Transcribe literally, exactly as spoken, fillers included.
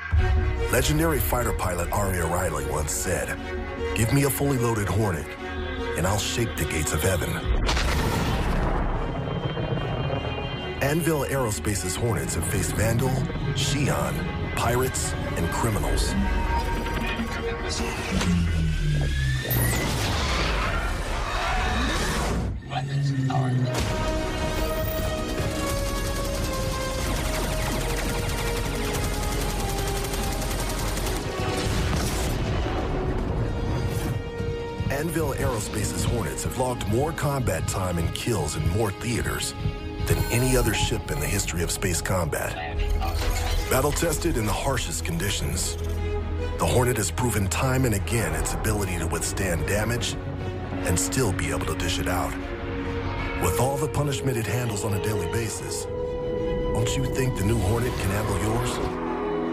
Legendary fighter pilot Aria Riley once said, "Give me a fully loaded Hornet, and I'll shake the gates of heaven." Anvil Aerospace's Hornets have faced Vandal, Xi'an, pirates, and criminals. Weapons powered. Anvil Aerospace's Hornets have logged more combat time and kills in more theaters than any other ship in the history of space combat. Battle-tested in the harshest conditions, the Hornet has proven time and again its ability to withstand damage and still be able to dish it out. With all the punishment it handles on a daily basis, don't you think the new Hornet can handle yours?